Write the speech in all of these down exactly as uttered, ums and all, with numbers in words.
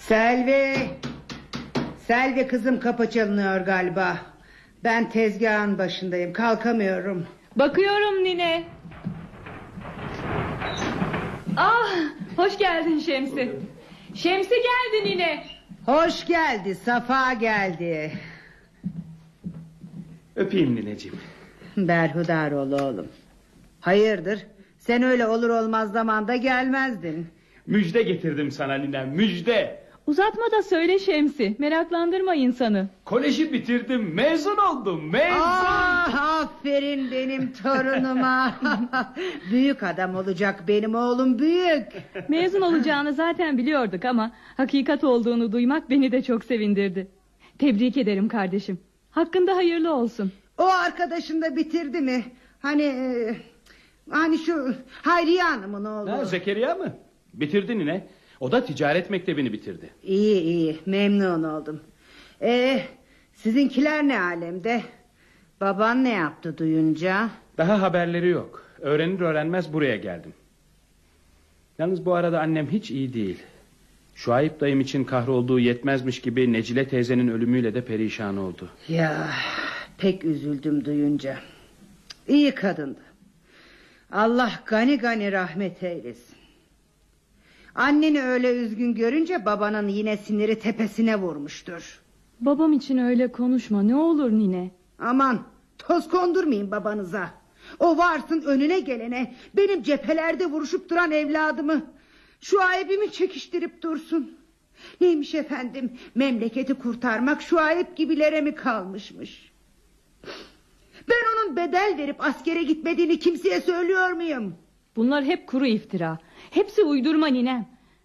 Selvi. Selvi kızım, kapı çalınıyor galiba. Ben tezgahın başındayım, kalkamıyorum. Bakıyorum nine. Ah, hoş geldin Şemsi. Şemsi geldi nine. Hoş geldi, Safa geldi. Öpeyim nineciğim. Berhudar ol oğlum. Hayırdır, sen öyle olur olmaz zamanda gelmezdin. Müjde getirdim sana ninem, müjde. Uzatma da söyle Şemsi, meraklandırma insanı. Koleji bitirdim, mezun oldum, mezun. Ah, aferin benim torunuma. Büyük adam olacak benim oğlum, büyük. Mezun olacağını zaten biliyorduk ama hakikat olduğunu duymak beni de çok sevindirdi. Tebrik ederim kardeşim. Hakkında hayırlı olsun. O arkadaşın da bitirdi mi? Hani e, hani şu Hayriye Hanım'ın oğlu. Ha, Zekeriya mı? Bitirdi nine. O da ticaret mektebini bitirdi. İyi iyi, memnun oldum. Ee, sizinkiler ne alemde? Baban ne yaptı duyunca? Daha haberleri yok. Öğrenir öğrenmez buraya geldim. Yalnız bu arada annem hiç iyi değil. Şuayb dayım için kahrolduğu yetmezmiş gibi Necile teyzenin ölümüyle de perişan oldu. Ya pek üzüldüm duyunca. İyi kadındı. Allah gani gani rahmet eylesin. Anneni öyle üzgün görünce babanın yine siniri tepesine vurmuştur. Babam için öyle konuşma ne olur nine. Aman toz kondurmayın babanıza. O varsın önüne gelene, benim cephelerde vuruşup duran evladımı, şu ayıbımı çekiştirip dursun. Neymiş efendim, memleketi kurtarmak şu ayıp gibilere mi kalmışmış? Ben onun bedel verip askere gitmediğini kimseye söylüyor muyum? Bunlar hep kuru iftira. Hepsi uydurma ninem.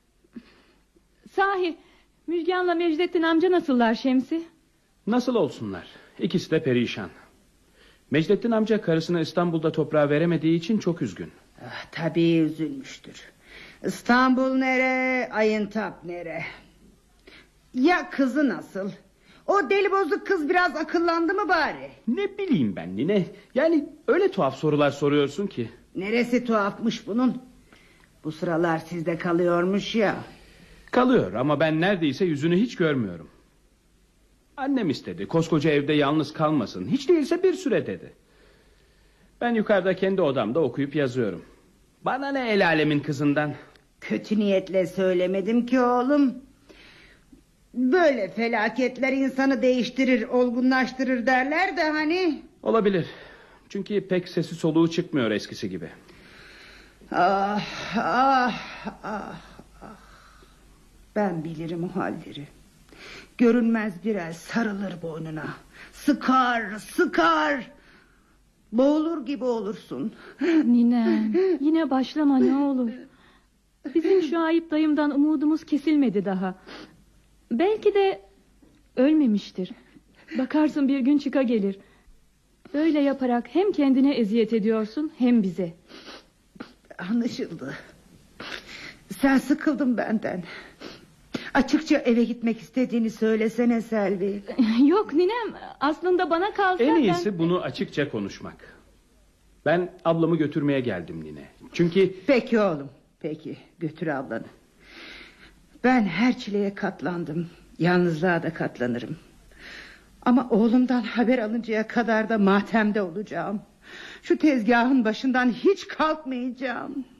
Sahi Müjgan'la Mecdettin amca nasıllar Şemsi? Nasıl olsunlar? İkisi de perişan. Mecdettin amca karısını İstanbul'da toprağa veremediği için çok üzgün. Ah, tabii üzülmüştür. İstanbul nere, Ayıntap nere? Ya kızı nasıl? O deli bozuk kız biraz akıllandı mı bari? Ne bileyim ben nine. Yani öyle tuhaf sorular soruyorsun ki. Neresi tuhafmış bunun? Bu sıralar sizde kalıyormuş ya. Kalıyor ama ben neredeyse yüzünü hiç görmüyorum. Annem istedi, koskoca evde yalnız kalmasın, hiç değilse bir süre dedi. Ben yukarıda kendi odamda okuyup yazıyorum. Bana ne el alemin kızından. Kötü niyetle söylemedim ki oğlum. Böyle felaketler insanı değiştirir, olgunlaştırır derler de hani. Olabilir. Çünkü pek sesi soluğu çıkmıyor eskisi gibi. Ah ah ah ah. Ben bilirim o halleri. Görünmez bir el sarılır boynuna. Sıkar sıkar. Boğulur gibi olursun. Ninem yine başlama ne olur. Bizim şu Ayıp dayımdan umudumuz kesilmedi daha. Belki de ölmemiştir. Bakarsın bir gün çıka gelir. Böyle yaparak hem kendine eziyet ediyorsun hem bize. Anlaşıldı. Sen sıkıldın benden. Açıkça eve gitmek istediğini söylesene Selvi. Yok ninem, aslında bana kalsa En iyisi ben... bunu açıkça konuşmak. Ben ablamı götürmeye geldim nine. Çünkü... Peki oğlum, peki götür ablanı. Ben her çileye katlandım. Yalnızlığa da katlanırım. Ama oğlumdan haber alıncaya kadar da matemde olacağım. Şu tezgahın başından hiç kalkmayacağım.